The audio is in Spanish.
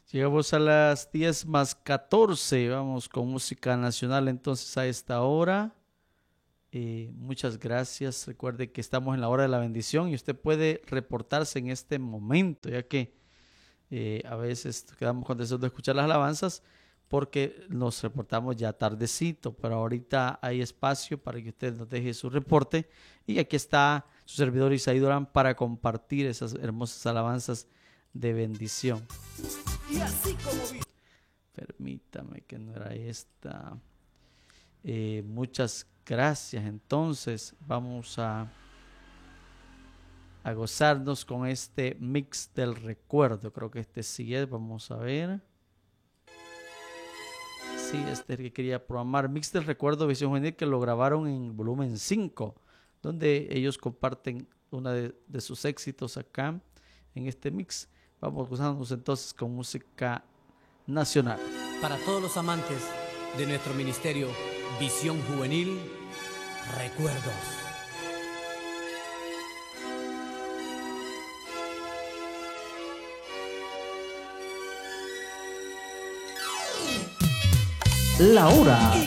Llegamos a las 10:14. Vamos con música nacional entonces a esta hora. Muchas gracias. Recuerde que estamos en la hora de la bendición y usted puede reportarse en este momento, ya que a veces quedamos con deseo de escuchar las alabanzas porque nos reportamos ya tardecito, pero ahorita hay espacio para que usted nos deje su reporte y aquí está su servidor Isaí Durán para compartir esas hermosas alabanzas de bendición. Y así como Permítame que no era esta. Muchas gracias. Entonces vamos a gozarnos con este mix del recuerdo. Creo que este sí es. Vamos a ver. Sí, este es el que quería programar. Mix del recuerdo Visión Juvenil, que lo grabaron en volumen 5, donde ellos comparten uno de sus éxitos acá en este mix. Vamos gozándonos entonces con música nacional. para todos los amantes de nuestro ministerio Visión Juvenil, recuerdos. La hora